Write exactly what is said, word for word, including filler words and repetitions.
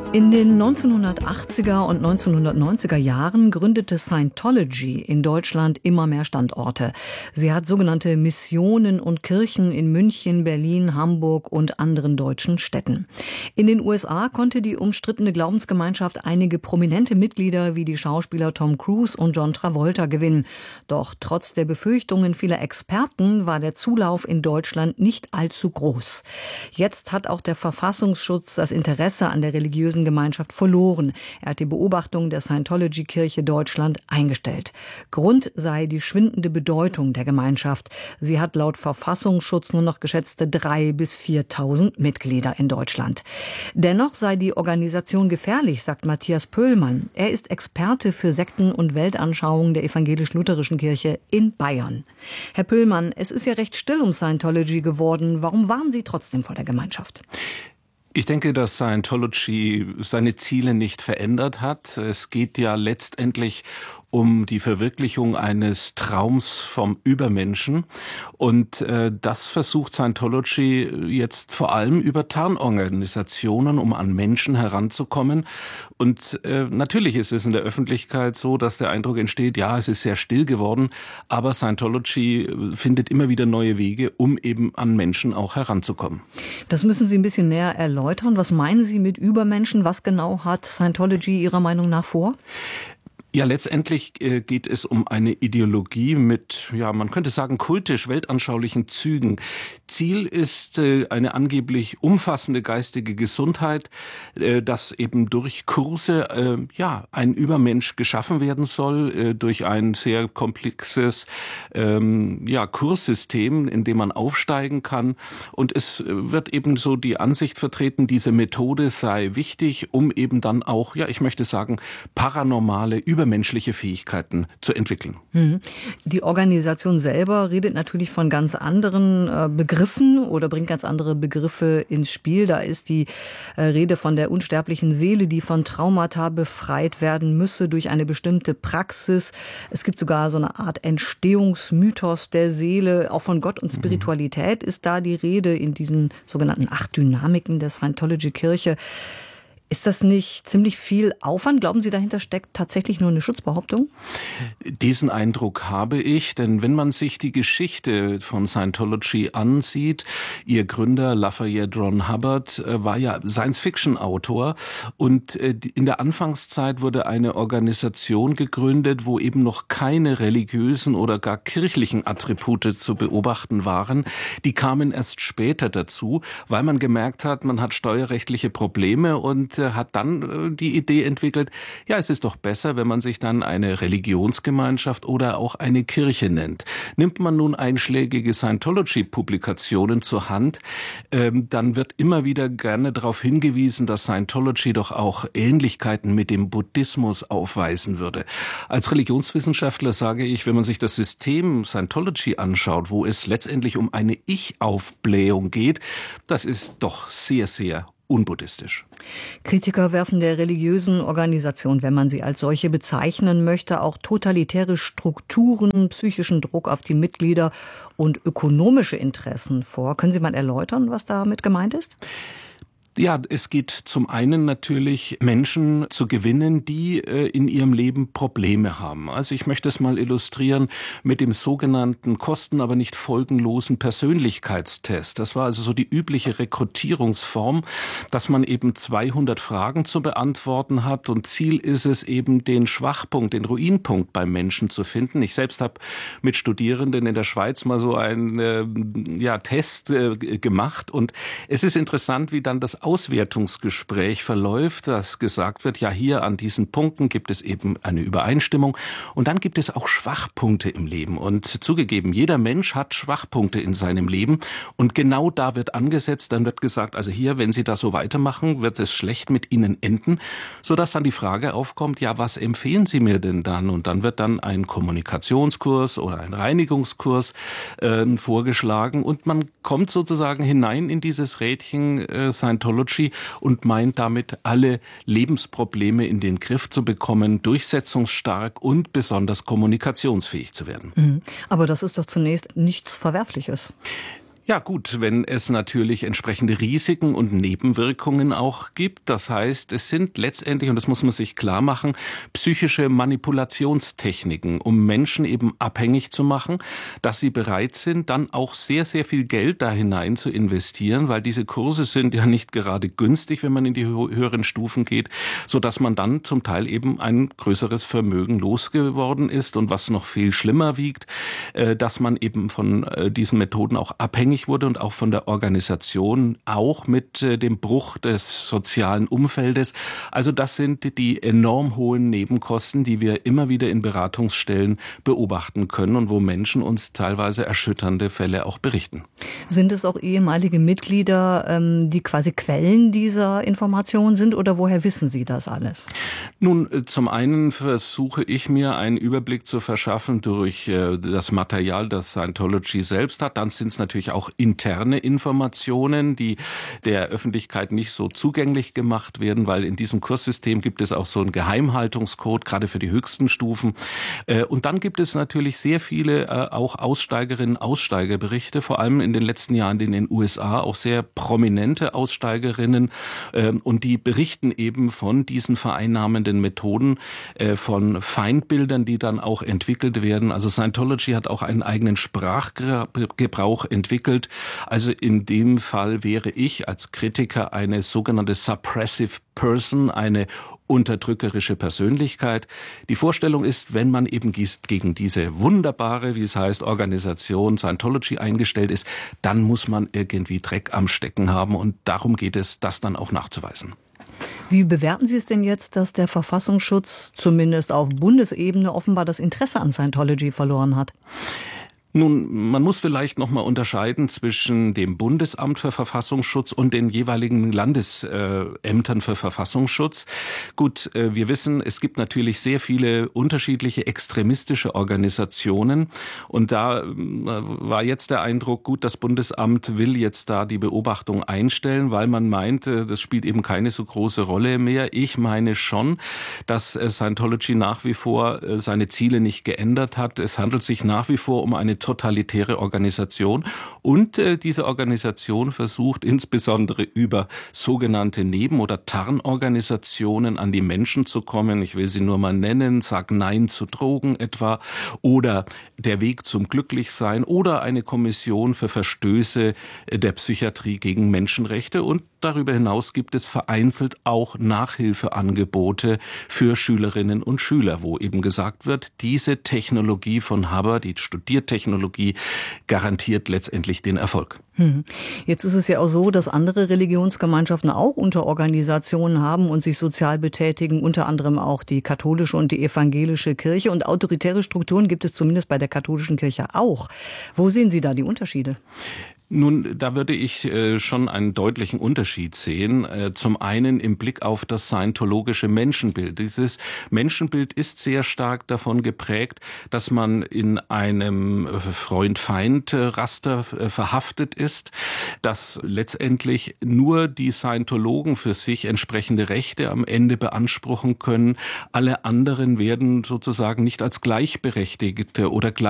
In den neunzehnhundertachtziger und neunzehnhundertneunziger Jahren gründete Scientology in Deutschland immer mehr Standorte. Sie hat sogenannte Missionen und Kirchen in München, Berlin, Hamburg und anderen deutschen Städten. In den U S A konnte die umstrittene Glaubensgemeinschaft einige prominente Mitglieder wie die Schauspieler Tom Cruise und John Travolta gewinnen. Doch trotz der Befürchtungen vieler Experten war der Zulauf in Deutschland nicht allzu groß. Jetzt hat auch der Verfassungsschutz das Interesse an der religiösen Gemeinschaft verloren. Er hat die Beobachtung der Scientology-Kirche Deutschland eingestellt. Grund sei die schwindende Bedeutung der Gemeinschaft. Sie hat laut Verfassungsschutz nur noch geschätzte dreitausend bis viertausend Mitglieder in Deutschland. Dennoch sei die Organisation gefährlich, sagt Matthias Pöhlmann. Er ist Experte für Sekten- und Weltanschauungen der evangelisch-lutherischen Kirche in Bayern. Herr Pöhlmann, es ist ja recht still um Scientology geworden. Warum warnen Sie trotzdem vor der Gemeinschaft? Ich denke, dass Scientology seine Ziele nicht verändert hat. Es geht ja letztendlich um die Verwirklichung eines Traums vom Übermenschen. Und äh, das versucht Scientology jetzt vor allem über Tarnorganisationen, um an Menschen heranzukommen. Und äh, natürlich ist es in der Öffentlichkeit so, dass der Eindruck entsteht, ja, es ist sehr still geworden, aber Scientology findet immer wieder neue Wege, um eben an Menschen auch heranzukommen. Das müssen Sie ein bisschen näher erläutern. Was meinen Sie mit Übermenschen? Was genau hat Scientology Ihrer Meinung nach vor? Ja, letztendlich äh, geht es um eine Ideologie mit, ja, man könnte sagen, kultisch-weltanschaulichen Zügen. Ziel ist äh, eine angeblich umfassende geistige Gesundheit, äh, dass eben durch Kurse, äh, ja, ein Übermensch geschaffen werden soll, äh, durch ein sehr komplexes, ähm, ja, Kurssystem, in dem man aufsteigen kann. Und es wird eben so die Ansicht vertreten, diese Methode sei wichtig, um eben dann auch, ja, ich möchte sagen, paranormale, übermenschliche Fähigkeiten zu entwickeln. Die Organisation selber redet natürlich von ganz anderen äh, Begriffen oder bringt ganz andere Begriffe ins Spiel. Da ist die äh, Rede von der unsterblichen Seele, die von Traumata befreit werden müsse durch eine bestimmte Praxis. Es gibt sogar so eine Art Entstehungsmythos der Seele. Auch von Gott und Spiritualität ist da die Rede in diesen sogenannten acht Dynamiken der Scientology-Kirche. Ist das nicht ziemlich viel Aufwand? Glauben Sie, dahinter steckt tatsächlich nur eine Schutzbehauptung? Diesen Eindruck habe ich, denn wenn man sich die Geschichte von Scientology ansieht, ihr Gründer Lafayette Ron Hubbard war ja Science-Fiction-Autor und in der Anfangszeit wurde eine Organisation gegründet, wo eben noch keine religiösen oder gar kirchlichen Attribute zu beobachten waren. Die kamen erst später dazu, weil man gemerkt hat, man hat steuerrechtliche Probleme und hat dann die Idee entwickelt, ja, es ist doch besser, wenn man sich dann eine Religionsgemeinschaft oder auch eine Kirche nennt. Nimmt man nun einschlägige Scientology-Publikationen zur Hand, ähm, dann wird immer wieder gerne darauf hingewiesen, dass Scientology doch auch Ähnlichkeiten mit dem Buddhismus aufweisen würde. Als Religionswissenschaftler sage ich, wenn man sich das System Scientology anschaut, wo es letztendlich um eine Ich-Aufblähung geht, das ist doch sehr, sehr unbuddhistisch. Kritiker werfen der religiösen Organisation, wenn man sie als solche bezeichnen möchte, auch totalitäre Strukturen, psychischen Druck auf die Mitglieder und ökonomische Interessen vor. Können Sie mal erläutern, was damit gemeint ist? Ja, es geht zum einen natürlich, Menschen zu gewinnen, die äh, in ihrem Leben Probleme haben. Also ich möchte es mal illustrieren mit dem sogenannten kosten-, aber nicht folgenlosen Persönlichkeitstest. Das war also so die übliche Rekrutierungsform, dass man eben zweihundert Fragen zu beantworten hat und Ziel ist es eben, den Schwachpunkt, den Ruinpunkt beim Menschen zu finden. Ich selbst habe mit Studierenden in der Schweiz mal so einen äh, ja, Test äh, gemacht und es ist interessant, wie dann das Auswertungsgespräch verläuft, dass gesagt wird, ja, hier an diesen Punkten gibt es eben eine Übereinstimmung und dann gibt es auch Schwachpunkte im Leben und zugegeben, jeder Mensch hat Schwachpunkte in seinem Leben und genau da wird angesetzt, dann wird gesagt, also hier, wenn Sie das so weitermachen, wird es schlecht mit Ihnen enden, sodass dann die Frage aufkommt, ja, was empfehlen Sie mir denn dann? Und dann wird dann ein Kommunikationskurs oder ein Reinigungskurs äh, vorgeschlagen und man kommt sozusagen hinein in dieses Rädchen äh, Scientology und meint damit, alle Lebensprobleme in den Griff zu bekommen, durchsetzungsstark und besonders kommunikationsfähig zu werden. Mhm. Aber das ist doch zunächst nichts Verwerfliches. Ja gut, wenn es natürlich entsprechende Risiken und Nebenwirkungen auch gibt. Das heißt, es sind letztendlich, und das muss man sich klar machen, psychische Manipulationstechniken, um Menschen eben abhängig zu machen, dass sie bereit sind, dann auch sehr, sehr viel Geld da hinein zu investieren, weil diese Kurse sind ja nicht gerade günstig, wenn man in die höheren Stufen geht, sodass man dann zum Teil eben ein größeres Vermögen losgeworden ist und was noch viel schlimmer wiegt, dass man eben von diesen Methoden auch abhängig wurde und auch von der Organisation, auch mit dem Bruch des sozialen Umfeldes. Also das sind die enorm hohen Nebenkosten, die wir immer wieder in Beratungsstellen beobachten können und wo Menschen uns teilweise erschütternde Fälle auch berichten. Sind es auch ehemalige Mitglieder, die quasi Quellen dieser Informationen sind, oder woher wissen Sie das alles? Nun, zum einen versuche ich mir einen Überblick zu verschaffen durch das Material, das Scientology selbst hat. Dann sind es natürlich auch interne Informationen, die der Öffentlichkeit nicht so zugänglich gemacht werden, weil in diesem Kurssystem gibt es auch so einen Geheimhaltungscode, gerade für die höchsten Stufen. Und dann gibt es natürlich sehr viele auch Aussteigerinnen, Aussteigerberichte, vor allem in den letzten Jahren in den U S A auch sehr prominente Aussteigerinnen, und die berichten eben von diesen vereinnahmenden Methoden, von Feindbildern, die dann auch entwickelt werden. Also Scientology hat auch einen eigenen Sprachgebrauch entwickelt. Also in dem Fall wäre ich als Kritiker eine sogenannte Suppressive Person, eine unterdrückerische Persönlichkeit. Die Vorstellung ist, wenn man eben gegen diese wunderbare, wie es heißt, Organisation Scientology eingestellt ist, dann muss man irgendwie Dreck am Stecken haben, und darum geht es, das dann auch nachzuweisen. Wie bewerten Sie es denn jetzt, dass der Verfassungsschutz zumindest auf Bundesebene offenbar das Interesse an Scientology verloren hat? Nun, man muss vielleicht noch mal unterscheiden zwischen dem Bundesamt für Verfassungsschutz und den jeweiligen Landesämtern für Verfassungsschutz. Gut, wir wissen, es gibt natürlich sehr viele unterschiedliche extremistische Organisationen, und da war jetzt der Eindruck, gut, das Bundesamt will jetzt da die Beobachtung einstellen, weil man meint, das spielt eben keine so große Rolle mehr. Ich meine schon, dass Scientology nach wie vor seine Ziele nicht geändert hat. Es handelt sich nach wie vor um eine totalitäre Organisation, und äh, diese Organisation versucht insbesondere über sogenannte Neben- oder Tarnorganisationen an die Menschen zu kommen. Ich will sie nur mal nennen: Sag Nein zu Drogen etwa, oder der Weg zum Glücklichsein, oder eine Kommission für Verstöße der Psychiatrie gegen Menschenrechte. Und darüber hinaus gibt es vereinzelt auch Nachhilfeangebote für Schülerinnen und Schüler, wo eben gesagt wird, diese Technologie von Hubbard, die Studiertechnologie, garantiert letztendlich den Erfolg. Jetzt ist es ja auch so, dass andere Religionsgemeinschaften auch Unterorganisationen haben und sich sozial betätigen, unter anderem auch die katholische und die evangelische Kirche. Und autoritäre Strukturen gibt es zumindest bei der katholischen Kirche auch. Wo sehen Sie da die Unterschiede? Nun, da würde ich äh, schon einen deutlichen Unterschied sehen. Äh, zum einen im Blick auf das scientologische Menschenbild. Dieses Menschenbild ist sehr stark davon geprägt, dass man in einem Freund-Feind-Raster äh, verhaftet ist, dass letztendlich nur die Scientologen für sich entsprechende Rechte am Ende beanspruchen können. Alle anderen werden sozusagen nicht als Gleichberechtigte oder